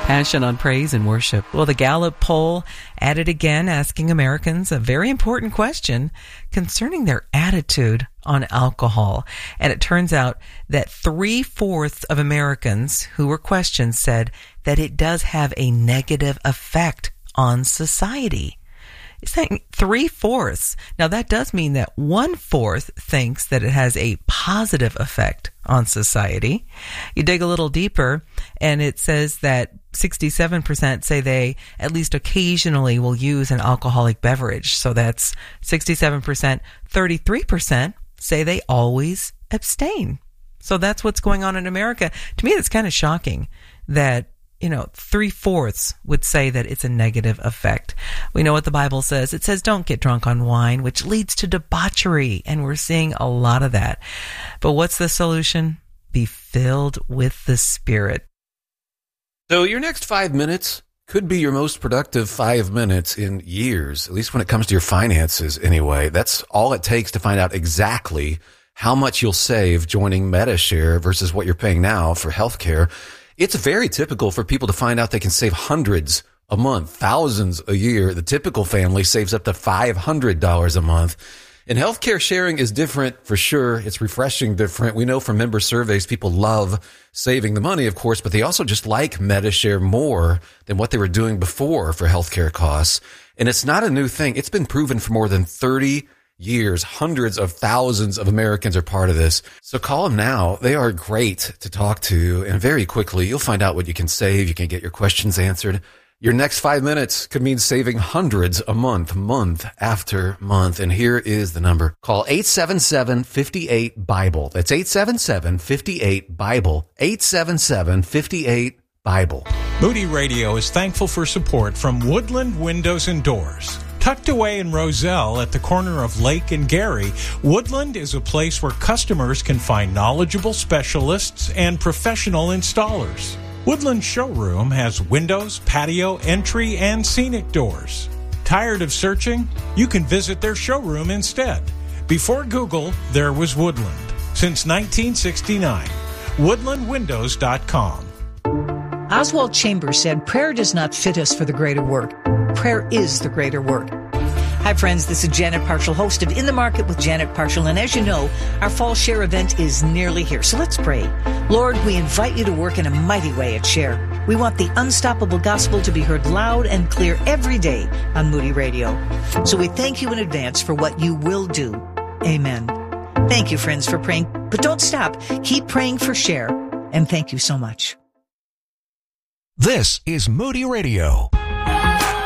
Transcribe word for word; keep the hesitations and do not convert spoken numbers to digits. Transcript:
Passion on praise and worship. Well, the Gallup poll added again, asking Americans a very important question concerning their attitude on alcohol. And it turns out that three-fourths of Americans who were questioned said that it does have a negative effect on society. It's saying three-fourths. Now, that does mean that one-fourth thinks that it has a positive effect on society. You dig a little deeper, and it says that sixty-seven percent say they at least occasionally will use an alcoholic beverage. So that's sixty-seven percent. thirty-three percent say they always abstain. So that's what's going on in America. To me, it's kind of shocking that, you know, three-fourths would say that it's a negative effect. We know what the Bible says. It says don't get drunk on wine, which leads to debauchery, and we're seeing a lot of that. But what's the solution? Be filled with the Spirit. So your next five minutes could be your most productive five minutes in years, at least when it comes to your finances anyway. That's all it takes to find out exactly how much you'll save joining Medi-Share versus what you're paying now for healthcare. It's very typical for people to find out they can save hundreds a month, thousands a year. The typical family saves up to five hundred dollars a month. And healthcare sharing is different for sure. It's refreshing different. We know from member surveys, people love saving the money, of course, but they also just like Medi-Share more than what they were doing before for healthcare costs. And it's not a new thing. It's been proven for more than thirty years. Hundreds of thousands of Americans are part of this. So call them now. They are great to talk to. And very quickly, you'll find out what you can save. You can get your questions answered. Your next five minutes could mean saving hundreds a month, month after month. And here is the number. Call eight seven seven, five eight, BIBLE. That's eight seven seven, five eight, BIBLE. eight seven seven, five eight, BIBLE. Moody Radio is thankful for support from Woodland Windows and Doors. Tucked away in Roselle at the corner of Lake and Gary, Woodland is a place where customers can find knowledgeable specialists and professional installers. Woodland Showroom has windows, patio, entry, and scenic doors. Tired of searching? You can visit their showroom instead. Before Google, there was Woodland. Since nineteen sixty-nine. woodland windows dot com. Oswald Chambers said, prayer does not fit us for the greater work. Prayer is the greater work. Hi, friends. This is Janet Parshall, host of In the Market with Janet Parshall. And as you know, our Fall Share event is nearly here. So let's pray. Lord, we invite you to work in a mighty way at Share. We want the unstoppable gospel to be heard loud and clear every day on Moody Radio. So we thank you in advance for what you will do. Amen. Thank you, friends, for praying. But don't stop. Keep praying for Share. And thank you so much. This is Moody Radio.